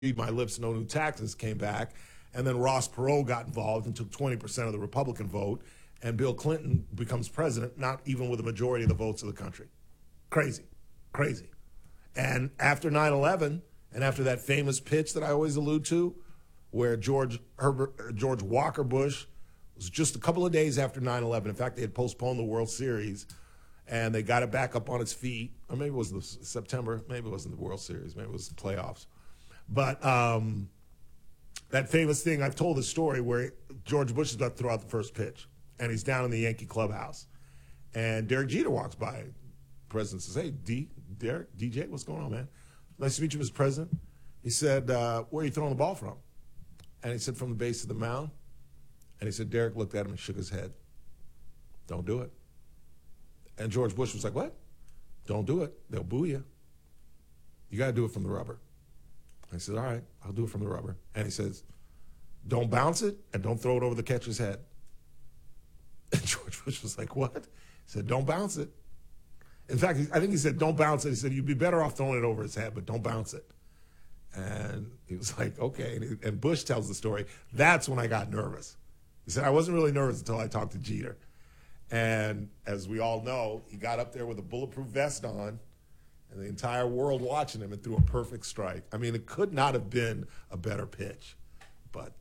My Lips, No New Taxes came back, and then Ross Perot got involved and took 20% of the Republican vote, and Bill Clinton becomes president, not even with a majority of the votes of the country. Crazy, crazy. And after 9/11, and after that famous pitch that I always allude to, where George Walker Bush was just a couple of days after 9/11. In fact, they had postponed the World Series, and they got it back up on its feet. Or maybe it was the September. Maybe it wasn't the World Series. Maybe it was the playoffs. But that famous thing, I've told the story where George Bush is about to throw out the first pitch, and he's down in the Yankee clubhouse. And Derek Jeter walks by. The president says, "Hey, Derek, DJ, what's going on, man? Nice to meet you, Mr. President." He said, "Where are you throwing the ball from?" And he said, "From the base of the mound." And he said, Derek looked at him and shook his head. "Don't do it." And George Bush was like, "What? Don't do it. They'll boo you. You got to do it from the rubber." I said, "All right, I'll do it from the rubber." And he says, "Don't bounce it and don't throw it over the catcher's head." And George Bush was like, "What?" He said, "Don't bounce it." In fact, I think he said, "Don't bounce it." He said, "You'd be better off throwing it over his head, but don't bounce it." And he was like, "Okay." And Bush tells the story. That's when I got nervous. He said, "I wasn't really nervous until I talked to Jeter." And as we all know, he got up there with a bulletproof vest on, and the entire world watching him, and threw a perfect strike. I mean, it could not have been a better pitch. But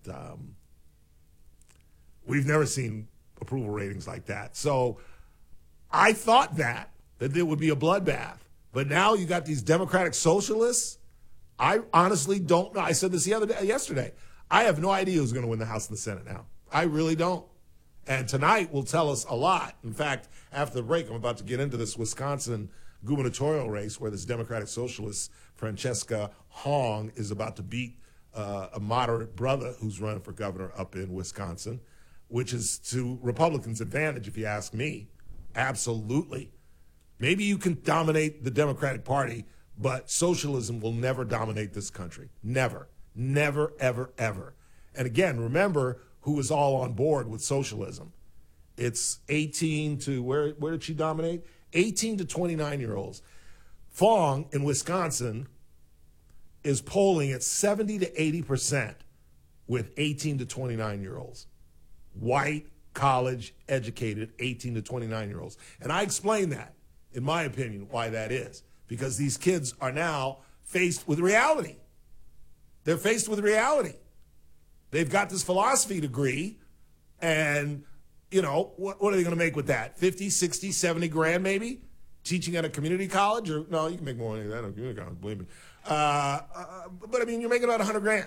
we've never seen approval ratings like that. So I thought that there would be a bloodbath. But now you got these Democratic socialists. I honestly don't know. I said this yesterday. I have no idea who's going to win the House and the Senate now. I really don't. And tonight will tell us a lot. In fact, after the break, I'm about to get into this Wisconsin gubernatorial race where this Democratic socialist, Francesca Hong, is about to beat a moderate brother who's running for governor up in Wisconsin, which is to Republicans' advantage, if you ask me. Absolutely. Maybe you can dominate the Democratic Party, but socialism will never dominate this country. Never. Never, ever, ever. And again, remember who is all on board with socialism. It's 18 to, where did she dominate? 18 to 29-year-olds. Fong in Wisconsin is polling at 70 to 80% with 18 to 29-year-olds. White, college, educated 18 to 29-year-olds. And I explain that, in my opinion, why that is. Because these kids are now faced with reality. They're faced with reality. They've got this philosophy degree, and, you know, what are they going to make with that? 50, 60, 70 grand maybe? Teaching at a community college? Or no, you can make more money than that at a community college, believe me. But, I mean, you're making about 100 grand.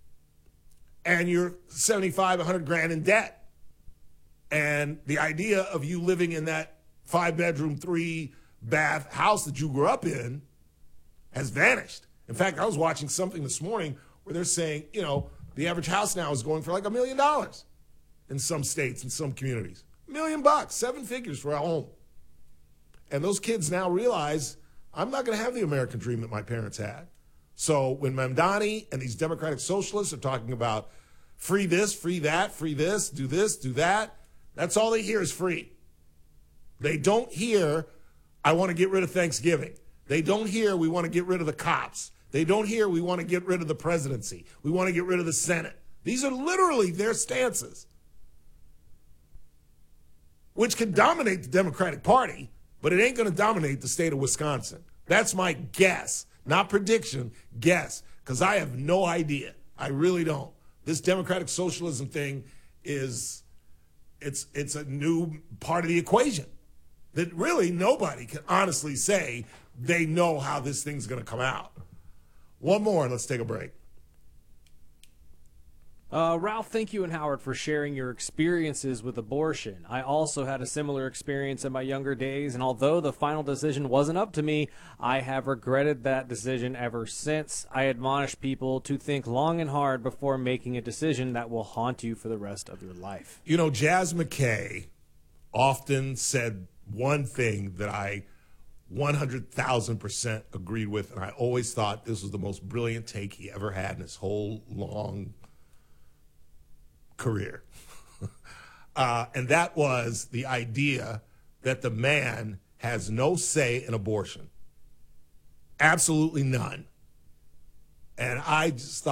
And you're 75, 100 grand in debt. And the idea of you living in that 5-bedroom, 3-bath house that you grew up in has vanished. In fact, I was watching something this morning where they're saying, you know, the average house now is going for like $1 million in some states, in some communities. $1 million, 7 figures for a home. And those kids now realize, I'm not going to have the American dream that my parents had. So when Mamdani and these Democratic socialists are talking about free this, free that, free this, do that, that's all they hear is free. They don't hear, I want to get rid of Thanksgiving. They don't hear, we want to get rid of the cops. They don't hear, we want to get rid of the presidency. We want to get rid of the Senate. These are literally their stances, which can dominate the Democratic Party, but it ain't going to dominate the state of Wisconsin. That's my guess, not prediction, guess, because I have no idea. I really don't. This Democratic socialism thing is, it's a new part of the equation that really nobody can honestly say they know how this thing's going to come out. One more, and let's take a break. Ralph, thank you and Howard for sharing your experiences with abortion. I also had a similar experience in my younger days, and although the final decision wasn't up to me, I have regretted that decision ever since. I admonish people to think long and hard before making a decision that will haunt you for the rest of your life. You know, Jazz McKay often said one thing that I 100,000% agreed with, and I always thought this was the most brilliant take he ever had in his whole long career. And that was the idea that the man has no say in abortion. Absolutely none. And I just thought,